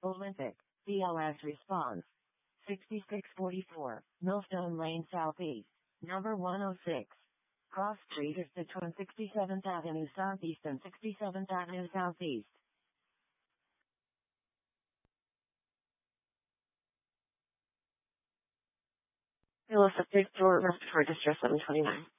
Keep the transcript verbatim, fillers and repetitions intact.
Olympic, B L S response. sixty-six forty-four, Millstone Lane Southeast, number one oh six. Cross Street is between sixty-seventh Avenue Southeast and sixty-seventh Avenue Southeast. Phyllis, update for respiratory distress seven twenty-nine.